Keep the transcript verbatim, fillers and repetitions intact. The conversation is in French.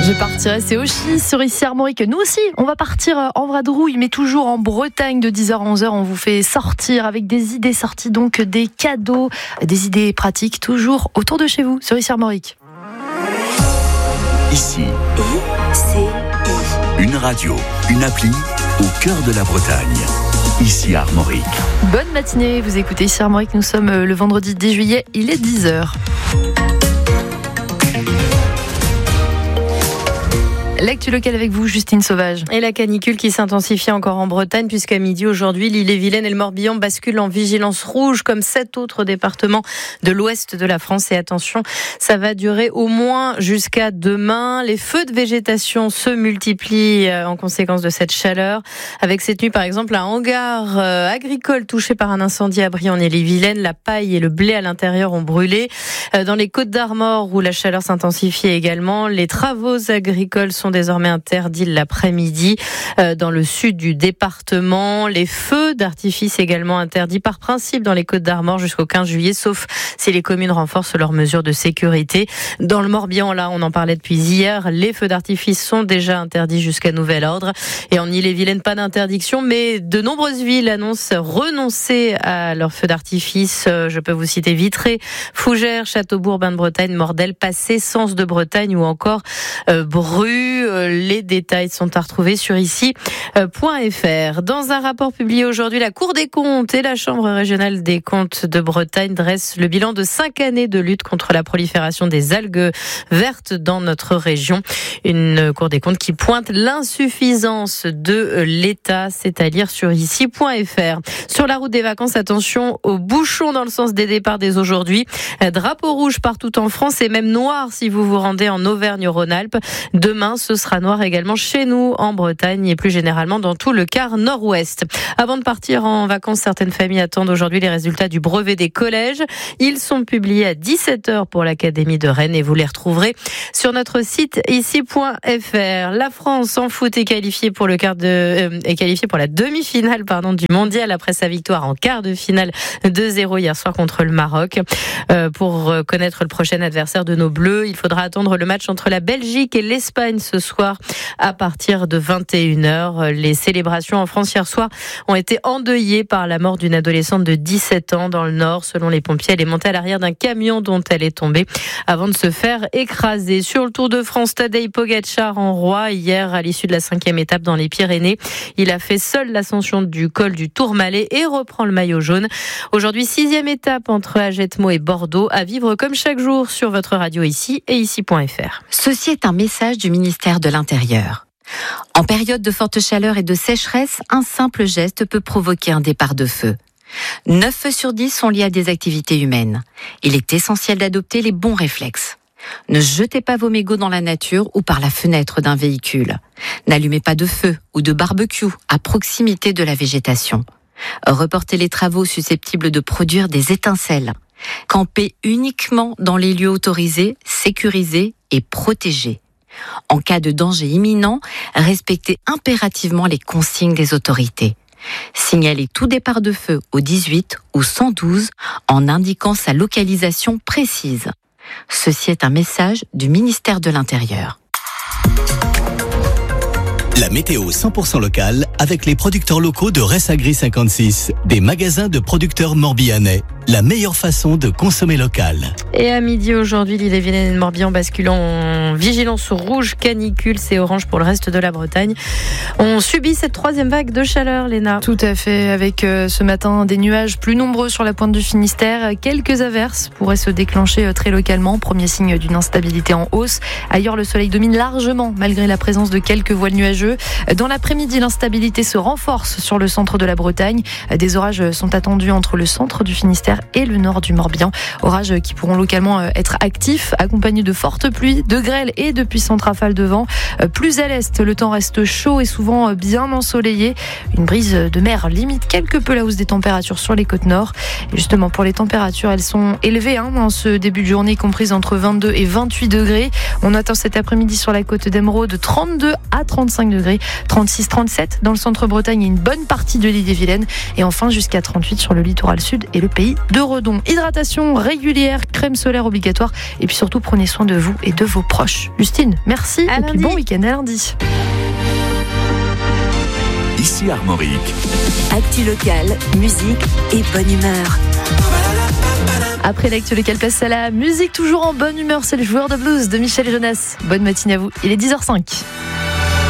Je partirai, c'est Oshi sur ici Armorique. Nous aussi, on va partir en vadrouille, mais toujours en Bretagne de dix heures à onze heures. On vous fait sortir avec des idées sorties, donc des cadeaux, des idées pratiques, toujours autour de chez vous sur ici Armorique. Ici, I C I. Une radio, une appli au cœur de la Bretagne. Ici Armorique. Bonne matinée, vous écoutez ici Armorique. Nous sommes le vendredi dix juillet, il est dix heures. L'actu locale avec vous, Justine Sauvage. Et la canicule qui s'intensifie encore en Bretagne, puisqu'à midi aujourd'hui, l'Ille-et-Vilaine et le Morbihan basculent en vigilance rouge, comme sept autres départements de l'ouest de la France. Et attention, ça va durer au moins jusqu'à demain. Les feux de végétation se multiplient en conséquence de cette chaleur. Avec cette nuit, par exemple, un hangar agricole touché par un incendie à Brie en Ille-et-Vilaine. La paille et le blé à l'intérieur ont brûlé. Dans les Côtes-d'Armor, où la chaleur s'intensifie également, les travaux agricoles sont désormais interdits l'après-midi. Dans le sud du département, les feux d'artifice également interdits par principe dans les Côtes-d'Armor jusqu'au quinze juillet, sauf si les communes renforcent leurs mesures de sécurité. Dans le Morbihan, là, on en parlait depuis hier, les feux d'artifice sont déjà interdits jusqu'à nouvel ordre. Et en Ille-et-Vilaine, pas d'interdiction, mais de nombreuses villes annoncent renoncer à leurs feux d'artifice. Je peux vous citer Vitré, Fougères, Châteaubourg, Bain-de-Bretagne, Mordel, Passé, Sens de Bretagne ou encore euh, Bru. Les détails sont à retrouver sur ici point f r. Dans un rapport publié aujourd'hui, la Cour des comptes et la Chambre régionale des comptes de Bretagne dressent le bilan de cinq années de lutte contre la prolifération des algues vertes dans notre région. Une Cour des comptes qui pointe l'insuffisance de l'État, c'est à lire sur ici point f r. Sur la route des vacances, attention aux bouchons dans le sens des départs dès aujourd'hui. Drapeau rouge partout en France et même noir si vous vous rendez en Auvergne-Rhône-Alpes. Demain, ce sera noir également chez nous en Bretagne et plus généralement dans tout le quart nord-ouest. Avant de partir en vacances, certaines familles attendent aujourd'hui les résultats du brevet des collèges. Ils sont publiés à dix-sept heures pour l'Académie de Rennes et vous les retrouverez sur notre site ici point f r. La France en foot est qualifiée pour le quart de euh, est qualifiée pour la demi-finale pardon du mondial après sa victoire en quart de finale deux zéro hier soir contre le Maroc. Euh, pour connaître le prochain adversaire de nos Bleus, il faudra attendre le match entre la Belgique et l'Espagne ce soir à partir de vingt et une heures. Les célébrations en France hier soir ont été endeuillées par la mort d'une adolescente de dix-sept ans dans le Nord. Selon les pompiers, elle est montée à l'arrière d'un camion dont elle est tombée avant de se faire écraser. Sur le Tour de France, Tadej Pogačar en roi hier à l'issue de la cinquième étape dans les Pyrénées. Il a fait seul l'ascension du col du Tourmalet et reprend le maillot jaune. Aujourd'hui, sixième étape entre Agetmo et Bordeaux à vivre comme chaque jour sur votre radio ici et ici point f r. Ceci est un message du ministère de l'Intérieur. En période de forte chaleur et de sécheresse, un simple geste peut provoquer un départ de feu. neuf feux sur dix sont liés à des activités humaines. Il est essentiel d'adopter les bons réflexes. Ne jetez pas vos mégots dans la nature ou par la fenêtre d'un véhicule. N'allumez pas de feu ou de barbecue à proximité de la végétation. Reportez les travaux susceptibles de produire des étincelles. Campez uniquement dans les lieux autorisés, sécurisés et protégés. En cas de danger imminent, respectez impérativement les consignes des autorités. Signalez tout départ de feu au dix-huit ou cent douze en indiquant sa localisation précise. Ceci est un message du ministère de l'Intérieur. La météo cent pour cent locale avec les producteurs locaux de Ressagri cinquante-six, des magasins de producteurs morbihanais. La meilleure façon de consommer local. Et à midi aujourd'hui, l'Ille-et-Vilaine et le Morbihan basculant en vigilance rouge, canicule, c'est orange pour le reste de la Bretagne. On subit cette troisième vague de chaleur, Léna. Tout à fait, avec euh, ce matin des nuages plus nombreux sur la pointe du Finistère. Quelques averses pourraient se déclencher euh, très localement. Premier signe d'une instabilité en hausse. Ailleurs, le soleil domine largement malgré la présence de quelques voiles nuageux. Dans l'après-midi, l'instabilité se renforce sur le centre de la Bretagne. Des orages sont attendus entre le centre du Finistère et le nord du Morbihan. Orages qui pourront localement être actifs, accompagnés de fortes pluies, de grêles et de puissantes rafales de vent. Plus à l'est, le temps reste chaud et souvent bien ensoleillé. Une brise de mer limite quelque peu la hausse des températures sur les côtes nord. Et justement, pour les températures, elles sont élevées hein, en ce début de journée, comprises entre vingt-deux et vingt-huit degrés. On attend cet après-midi sur la côte d'Émeraude de trente-deux à trente-cinq degrés, trente-six trente-sept dans le centre-Bretagne et une bonne partie de l'Ille-et-Vilaine. Et enfin jusqu'à trente-huit sur le littoral sud et le pays de Redon. Hydratation régulière, crème solaire obligatoire et puis surtout prenez soin de vous et de vos proches. Justine, merci à et lundi. puis bon week-end à lundi. Ici Armorique. Actu locale, musique et bonne humeur. Après l'actu locale, place à la musique toujours en bonne humeur. C'est le joueur de blues de Michel Jonas. Bonne matinée à vous. Il est dix heures zéro cinq.